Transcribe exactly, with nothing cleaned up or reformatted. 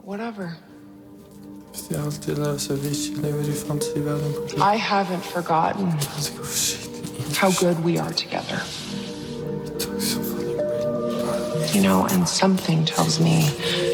whatever. Det er alltid lösa vi lever i fantasivärlden. I haven't forgotten how good we are together. You know, and something tells me